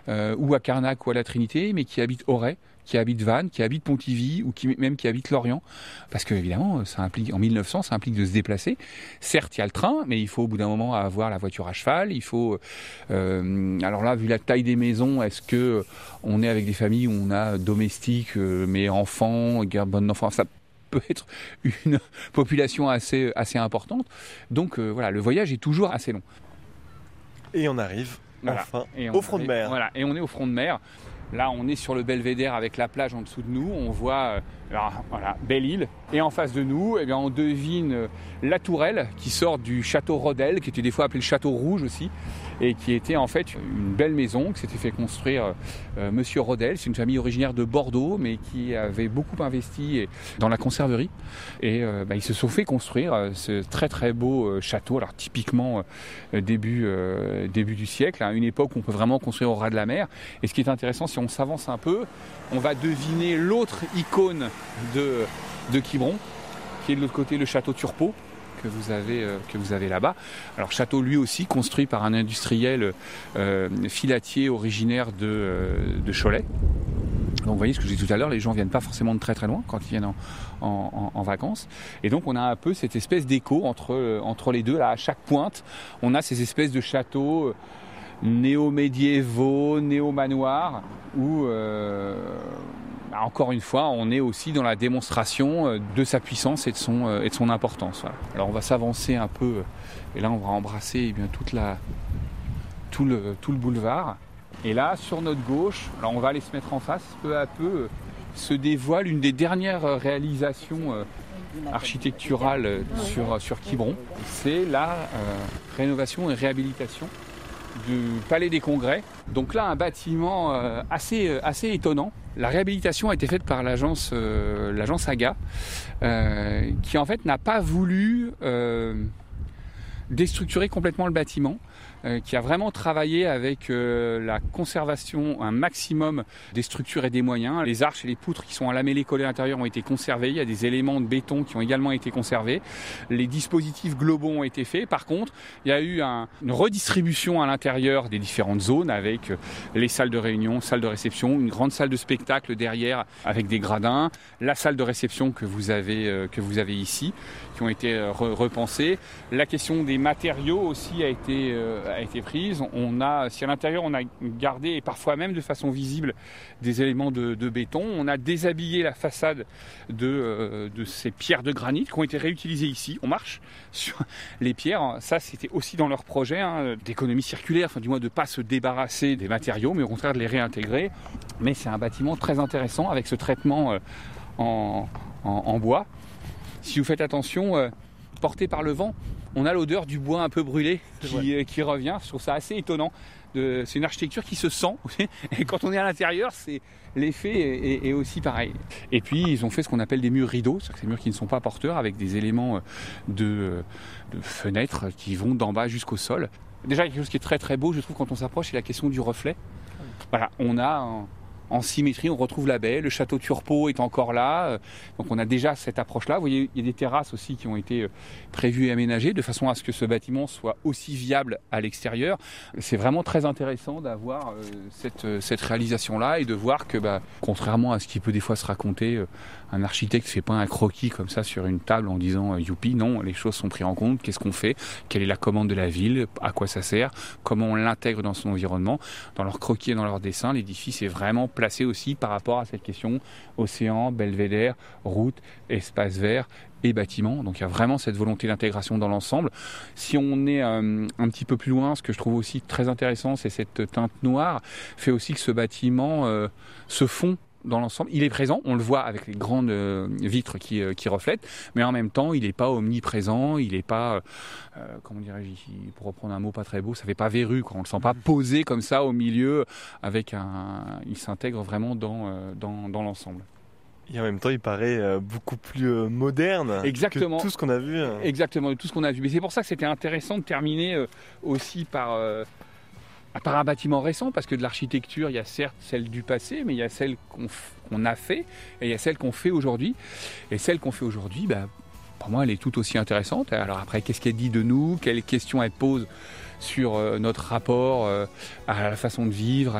ou à Carnac ou à la Trinité, mais qui habitent Auray, qui habitent Vannes, qui habitent Pontivy ou même qui habitent Lorient. Parce que évidemment, ça implique, en 1900, ça implique de se déplacer. Certes, il y a le train, mais il faut au bout d'un moment avoir la voiture à cheval. Il faut, alors là, vu la taille des maisons, est-ce que on est avec des familles où on a domestiques, mais enfants, bonnes enfants, ça peut être une population assez importante. Donc voilà, le voyage est toujours assez long. Et on arrive enfin au front de mer. Voilà, et on est au front de mer. Là, on est sur le belvédère avec la plage en dessous de nous. On voit, Belle-Île. Et en face de nous, on devine la tourelle qui sort du château Rodel, qui était des fois appelé le château rouge aussi, et qui était en fait une belle maison qui s'était fait construire Monsieur Rodel. C'est une famille originaire de Bordeaux, mais qui avait beaucoup investi dans la conserverie. Et ils se sont fait construire ce très très beau château. Alors typiquement début du siècle, une époque où on peut vraiment construire au ras de la mer. Et ce qui est intéressant, si on s'avance un peu, on va deviner l'autre icône de Quiberon, qui est de l'autre côté le château Turpot, que vous avez là-bas. Alors château lui aussi construit par un industriel filatier originaire de Cholet. Donc vous voyez ce que je disais tout à l'heure, les gens viennent pas forcément de très très loin quand ils viennent en vacances. Et donc on a un peu cette espèce d'écho entre les deux. Là, à chaque pointe, on a ces espèces de châteaux néo-médiévaux, néo-manoirs, où encore une fois, on est aussi dans la démonstration de sa puissance et de son importance. Voilà. Alors on va s'avancer un peu, et là on va embrasser tout le boulevard. Et là, sur notre gauche, alors on va aller se mettre en face, peu à peu, se dévoile une des dernières réalisations architecturales sur Quiberon. C'est la rénovation et réhabilitation du Palais des Congrès. Donc là, un bâtiment assez étonnant. La réhabilitation a été faite par l'agence AGA, qui en fait n'a pas voulu déstructurer complètement le bâtiment, qui a vraiment travaillé avec la conservation, un maximum des structures et des moyens. Les arches et les poutres qui sont à lamellé collées à l'intérieur ont été conservées. Il y a des éléments de béton qui ont également été conservés. Les dispositifs globaux ont été faits. Par contre, il y a eu une redistribution à l'intérieur des différentes zones avec les salles de réunion, salles de réception, une grande salle de spectacle derrière avec des gradins, la salle de réception que vous avez ici, qui ont été repensées. La question des matériaux aussi a été prise. Si à l'intérieur on a gardé, et parfois même de façon visible, des éléments de béton, on a déshabillé la façade de ces pierres de granit qui ont été réutilisées ici. On marche sur les pierres. Ça, c'était aussi dans leur projet d'économie circulaire, enfin du moins de ne pas se débarrasser des matériaux, mais au contraire de les réintégrer. Mais c'est un bâtiment très intéressant avec ce traitement en bois. Si vous faites attention, porté par le vent, on a l'odeur du bois un peu brûlé qui revient. Je trouve ça assez étonnant. C'est une architecture qui se sent. Et quand on est à l'intérieur, l'effet est aussi pareil. Et puis, ils ont fait ce qu'on appelle des murs rideaux. C'est-à-dire que ces murs qui ne sont pas porteurs, avec des éléments de fenêtres qui vont d'en bas jusqu'au sol. Déjà, quelque chose qui est très très beau, je trouve, quand on s'approche, c'est la question du reflet. Voilà, on a en symétrie, on retrouve la baie, le château Turpot est encore là, donc on a déjà cette approche-là. Vous voyez, il y a des terrasses aussi qui ont été prévues et aménagées de façon à ce que ce bâtiment soit aussi viable à l'extérieur. C'est vraiment très intéressant d'avoir cette réalisation-là et de voir que, contrairement à ce qui peut des fois se raconter, un architecte ne fait pas un croquis comme ça sur une table en disant youpi, non, les choses sont prises en compte, qu'est-ce qu'on fait, quelle est la commande de la ville, à quoi ça sert, comment on l'intègre dans son environnement. Dans leur croquis et dans leur dessin, l'édifice est vraiment placé aussi par rapport à cette question océan, belvédère, route, espace vert et bâtiment. Donc il y a vraiment cette volonté d'intégration dans l'ensemble. Si on est un petit peu plus loin, ce que je trouve aussi très intéressant, c'est cette teinte noire, fait aussi que ce bâtiment se fond dans l'ensemble. Il est présent, on le voit avec les grandes vitres qui reflètent, mais en même temps, il n'est pas omniprésent, il n'est pas, comment dirais-je, pour reprendre un mot pas très beau, ça fait pas verru, quoi. On ne le sent pas posé comme ça au milieu, il s'intègre vraiment dans l'ensemble. Et en même temps, il paraît beaucoup plus moderne. Exactement. Que tout ce qu'on a vu. Exactement, tout ce qu'on a vu. Mais c'est pour ça que c'était intéressant de terminer aussi par un bâtiment récent, parce que de l'architecture, il y a certes celle du passé, mais il y a celle qu'on a fait, et il y a celle qu'on fait aujourd'hui. Et celle qu'on fait aujourd'hui, pour moi, elle est tout aussi intéressante. Alors après, qu'est-ce qu'elle dit de nous ? Quelles questions elle pose sur notre rapport à la façon de vivre,